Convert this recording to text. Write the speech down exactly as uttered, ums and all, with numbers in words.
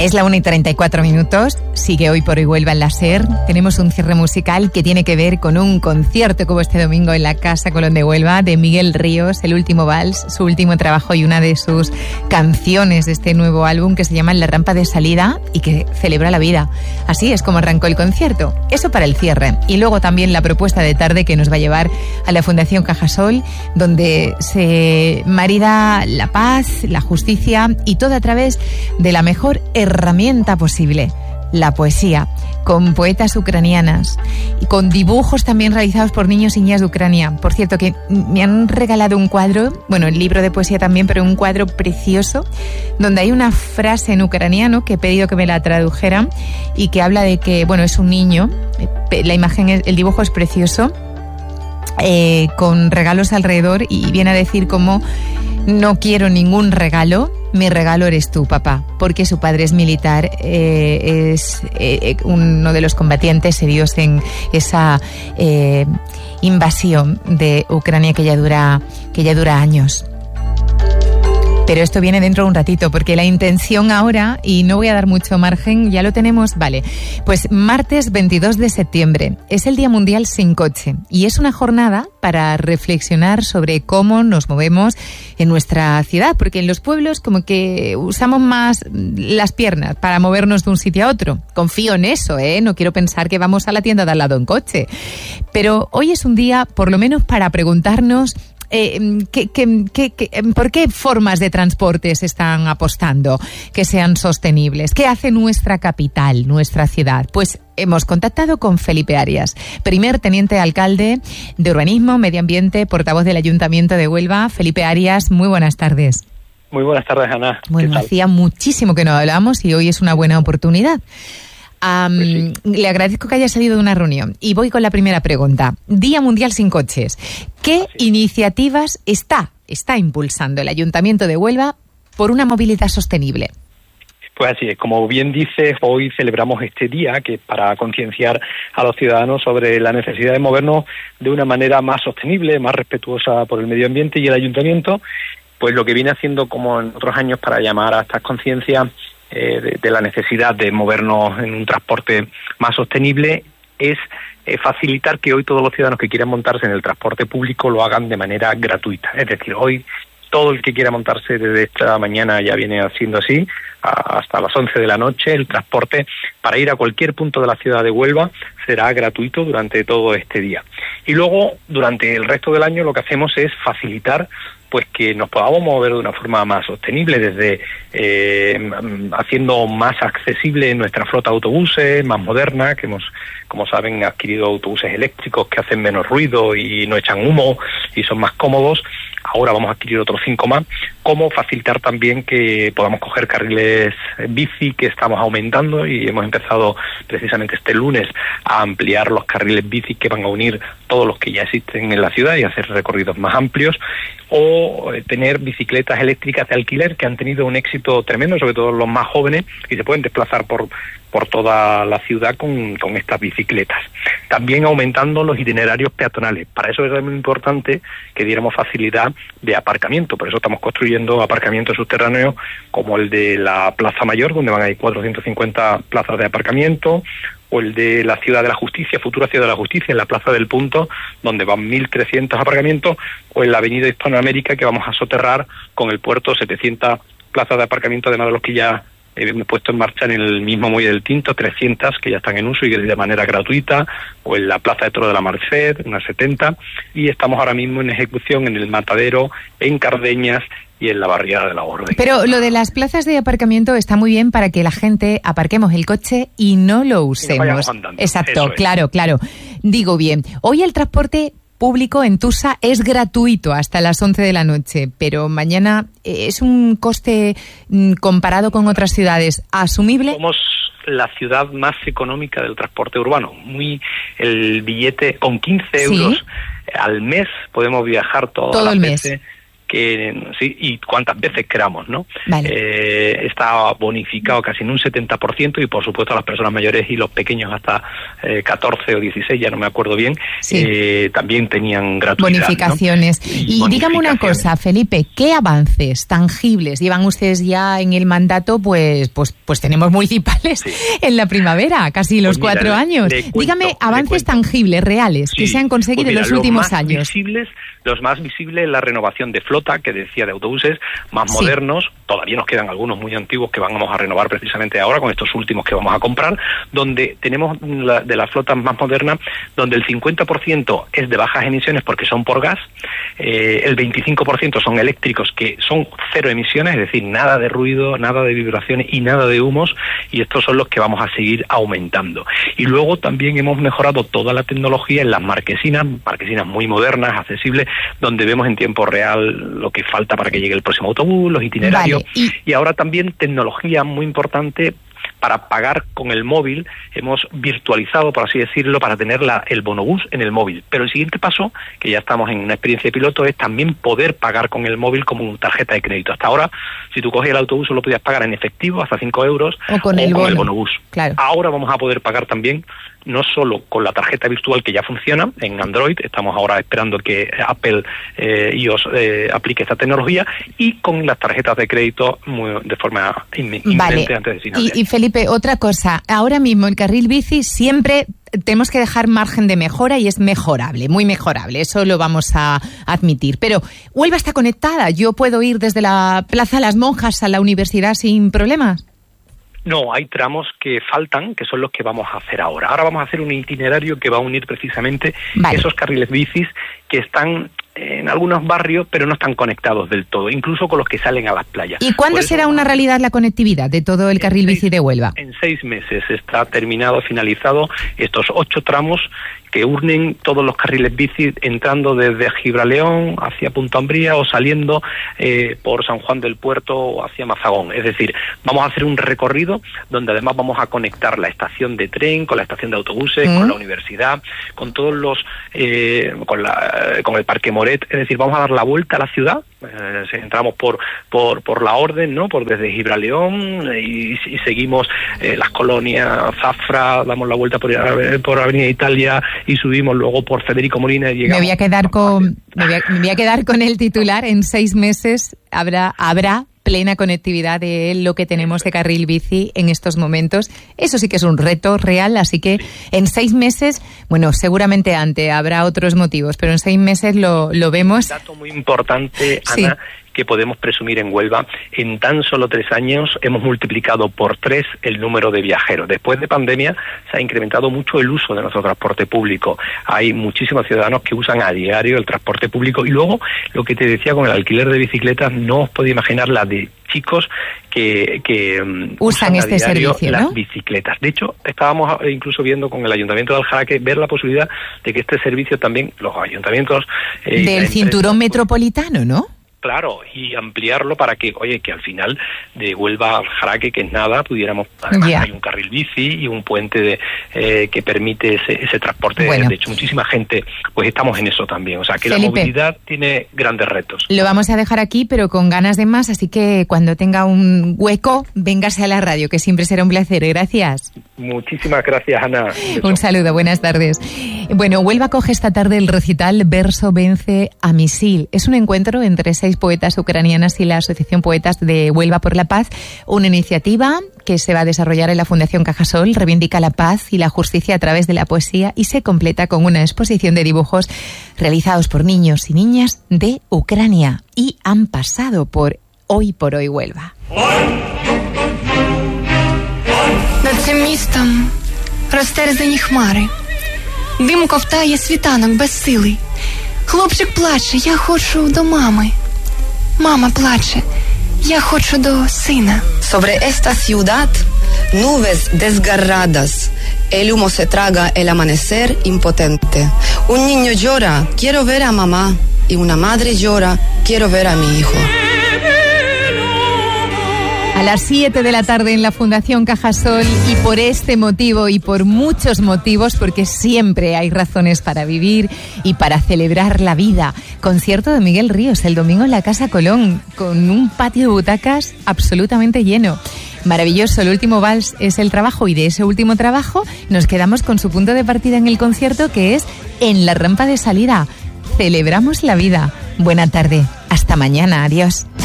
Es la una y treinta y cuatro minutos, sigue Hoy por Hoy Huelva en la SER. Tenemos un cierre musical que tiene que ver con un concierto como este domingo en la Casa Colón de Huelva de Miguel Ríos, el último vals, su último trabajo y una de sus canciones de este nuevo álbum que se llama La rampa de salida y que celebra la vida. Así es como arrancó el concierto. Eso para el cierre. Y luego también la propuesta de tarde que nos va a llevar a la Fundación Cajasol, donde se marida la paz, la justicia y todo a través de la mejor herramienta posible, la poesía, con poetas ucranianas y con dibujos también realizados por niños y niñas de Ucrania. Por cierto, que me han regalado un cuadro, bueno, el libro de poesía también, pero un cuadro precioso, donde hay una frase en ucraniano que he pedido que me la tradujeran y que habla de que, bueno, es un niño, la imagen, el dibujo es precioso, eh, con regalos alrededor y viene a decir como: no quiero ningún regalo, mi regalo eres tú, papá, porque su padre es militar, eh, es eh, uno de los combatientes heridos en esa eh, invasión de Ucrania que ya dura, que ya dura años. Pero esto viene dentro de un ratito, porque la intención ahora, y no voy a dar mucho margen, ya lo tenemos, vale, pues martes veintidós de septiembre, es el Día Mundial Sin Coche, y es una jornada para reflexionar sobre cómo nos movemos en nuestra ciudad, porque en los pueblos como que usamos más las piernas para movernos de un sitio a otro. Confío en eso, ¿eh? No quiero pensar que vamos a la tienda de al lado en coche. Pero hoy es un día, por lo menos, para preguntarnos Eh, ¿qué, qué, qué, qué, ¿por qué formas de transporte se están apostando que sean sostenibles? ¿Qué hace nuestra capital, nuestra ciudad? Pues hemos contactado con Felipe Arias, primer teniente alcalde de Urbanismo, Medio Ambiente, portavoz del Ayuntamiento de Huelva. Felipe Arias, muy buenas tardes. Muy buenas tardes, Ana. Bueno, hacía muchísimo que no hablamos y hoy es una buena oportunidad. Um, pues sí. Le agradezco que haya salido de una reunión y voy con la primera pregunta. Día Mundial Sin Coches. ¿Qué Así. iniciativas está, está impulsando el Ayuntamiento de Huelva por una movilidad sostenible? Pues así es, como bien dices, hoy celebramos este día que es para concienciar a los ciudadanos sobre la necesidad de movernos de una manera más sostenible, más respetuosa por el medio ambiente, y el Ayuntamiento, pues lo que viene haciendo como en otros años para llamar a estas conciencias Eh, de, de la necesidad de movernos en un transporte más sostenible es eh, facilitar que hoy todos los ciudadanos que quieran montarse en el transporte público lo hagan de manera gratuita. Es decir, hoy todo el que quiera montarse desde esta mañana, ya viene siendo así, a, hasta las once de la noche, el transporte para ir a cualquier punto de la ciudad de Huelva será gratuito durante todo este día. Y luego, durante el resto del año, lo que hacemos es facilitar pues que nos podamos mover de una forma más sostenible, desde eh, haciendo más accesible nuestra flota de autobuses, más moderna, que hemos, como saben, adquirido autobuses eléctricos que hacen menos ruido y no echan humo y son más cómodos. Ahora vamos a adquirir otros cinco más. Cómo facilitar también que podamos coger carriles bici, que estamos aumentando, y hemos empezado precisamente este lunes a ampliar los carriles bici que van a unir todos los que ya existen en la ciudad y hacer recorridos más amplios, o tener bicicletas eléctricas de alquiler que han tenido un éxito tremendo, sobre todo los más jóvenes, y se pueden desplazar por por toda la ciudad con, con estas bicicletas. También aumentando los itinerarios peatonales. Para eso es muy importante que diéramos facilidad de aparcamiento. Por eso estamos construyendo aparcamientos subterráneos como el de la Plaza Mayor, donde van a ir cuatrocientas cincuenta plazas de aparcamiento, o el de la Ciudad de la Justicia, futura Ciudad de la Justicia, en la Plaza del Punto, donde van mil trescientos aparcamientos, o en la Avenida Hispanoamérica, que vamos a soterrar con el puerto setecientas plazas de aparcamiento, además de los que ya hemos puesto en marcha en el mismo Muelle del Tinto, trescientas que ya están en uso y de manera gratuita, o en la Plaza de Toro de la Merced, unas setenta, y estamos ahora mismo en ejecución en el Matadero, en Cardeñas y en la barriada de la Orden. Pero lo de las plazas de aparcamiento está muy bien para que la gente aparquemos el coche y no lo usemos. Y no Exacto, Eso claro, es. claro. Digo bien, hoy el transporte público en Tusa es gratuito hasta las once de la noche, pero mañana es un coste comparado con otras ciudades asumible. Somos la ciudad más económica del transporte urbano. Muy el billete con quince euros ¿Sí? al mes podemos viajar todas Todo las el veces mes. que sí, y cuántas veces queramos, ¿no? Vale. Eh, está bonificado casi en un setenta por ciento y por supuesto a las personas mayores y los pequeños hasta eh, catorce o dieciséis, ya no me acuerdo bien, sí. eh, también tenían gratuidad. Bonificaciones. ¿no? Y, y dígame una cosa, Felipe, ¿qué avances tangibles llevan ustedes ya en el mandato? Pues, pues, pues tenemos municipales sí. en la primavera, casi los pues cuatro mira, años. Le, le cuento, dígame avances tangibles, reales, sí. que se han conseguido pues mira, en los últimos los más años. Visibles, los más visibles, la renovación de flota, que decía, de autobuses más sí. modernos. Todavía nos quedan algunos muy antiguos que vamos a renovar precisamente ahora con estos últimos que vamos a comprar, donde tenemos la, de las flotas más modernas, donde el cincuenta por ciento es de bajas emisiones porque son por gas, eh, el veinticinco por ciento son eléctricos que son cero emisiones, es decir, nada de ruido, nada de vibraciones y nada de humos, y estos son los que vamos a seguir aumentando. Y luego también hemos mejorado toda la tecnología en las marquesinas, marquesinas muy modernas, accesibles, donde vemos en tiempo real lo que falta para que llegue el próximo autobús, los itinerarios, vale. y... y ahora también tecnología muy importante para pagar con el móvil. Hemos virtualizado, por así decirlo, para tener la, el bonobús en el móvil. Pero el siguiente paso, que ya estamos en una experiencia de piloto, es también poder pagar con el móvil como una tarjeta de crédito. Hasta ahora, si tú cogías el autobús, solo podías pagar en efectivo, hasta cinco euros, o con, o el, con bono. el bonobús. Claro. Ahora vamos a poder pagar también no solo con la tarjeta virtual que ya funciona en Android, estamos ahora esperando que Apple eh, iOS eh, aplique esta tecnología, y con las tarjetas de crédito muy, de forma inminente vale. antes de final. Y, y Felipe, otra cosa, ahora mismo el carril bici siempre tenemos que dejar margen de mejora y es mejorable, muy mejorable, eso lo vamos a admitir. Pero Huelva está conectada, yo puedo ir desde la Plaza Las Monjas a la universidad sin problemas. No, hay tramos que faltan, que son los que vamos a hacer ahora. Ahora vamos a hacer un itinerario que va a unir precisamente vale. esos carriles bicis que están en algunos barrios, pero no están conectados del todo, incluso con los que salen a las playas. ¿Y cuándo será una realidad la conectividad de todo el carril seis, bici de Huelva? En seis meses está terminado, finalizado estos ocho tramos que unen todos los carriles bici entrando desde Gibraleón hacia Punta Umbría o saliendo eh, por San Juan del Puerto o hacia Mazagón. Es decir, vamos a hacer un recorrido donde además vamos a conectar la estación de tren con la estación de autobuses, ¿Mm? con la universidad, con todos los, eh, con, la, con el Parque Moret. Es decir, vamos a dar la vuelta a la ciudad. Eh, entramos por, por, por la Orden, ¿no? Por desde Gibraleón y, y seguimos eh, las colonias Zafra, damos la vuelta por, por Avenida Italia y subimos luego por Federico Molina y llegamos. Me voy a quedar con me voy a, me voy a quedar con el titular. En seis meses habrá habrá plena conectividad de lo que tenemos de carril bici en estos momentos. Eso sí que es un reto real, así que en seis meses, bueno, seguramente antes habrá otros motivos, pero en seis meses lo, lo vemos. Un dato muy importante, Ana, sí. que podemos presumir en Huelva, en tan solo tres años hemos multiplicado por tres el número de viajeros. Después de pandemia se ha incrementado mucho el uso de nuestro transporte público. Hay muchísimos ciudadanos que usan a diario el transporte público, y luego lo que te decía con el alquiler de bicicletas, no os podéis imaginar la de chicos que, que um, usan, usan este a diario servicio, las ¿no? bicicletas. De hecho, estábamos incluso viendo con el Ayuntamiento de Aljaraque ver la posibilidad de que este servicio también, los ayuntamientos... Eh, del cinturón metropolitano, ¿no? Claro, y ampliarlo para que, oye, que al final de Huelva al Jaraque, que es nada, pudiéramos, además yeah. hay un carril bici y un puente de, eh, que permite ese, ese transporte. Bueno. De hecho, muchísima gente, pues estamos en eso también. O sea, que Felipe, la movilidad tiene grandes retos. Lo vamos a dejar aquí, pero con ganas de más, así que cuando tenga un hueco, véngase a la radio, que siempre será un placer. Gracias. Muchísimas gracias, Ana. Un saludo, buenas tardes. Bueno, Huelva coge esta tarde el recital Verso vence a misil. Es un encuentro entre seis poetas ucranianas y la Asociación Poetas de Huelva por la Paz, una iniciativa que se va a desarrollar en la Fundación Cajasol, reivindica la paz y la justicia a través de la poesía y se completa con una exposición de dibujos realizados por niños y niñas de Ucrania y han pasado por Hoy por Hoy Huelva. Над цим містом розтерзані хмари. Дим ковтає світанок безсилий. Хлопчик плаче, я хочу до мами. Mama plache, ya хочу до сына. Sobre esta ciudad, nubes desgarradas, el humo se traga el amanecer impotente. Un niño llora, quiero ver a mamá, y una madre llora, quiero ver a mi hijo. A las siete de la tarde en la Fundación Cajasol, y por este motivo y por muchos motivos, porque siempre hay razones para vivir y para celebrar la vida. Concierto de Miguel Ríos el domingo en la Casa Colón, con un patio de butacas absolutamente lleno. Maravilloso, el último vals es el trabajo, y de ese último trabajo nos quedamos con su punto de partida en el concierto, que es en la rampa de salida. Celebramos la vida. Buena tarde, hasta mañana, adiós.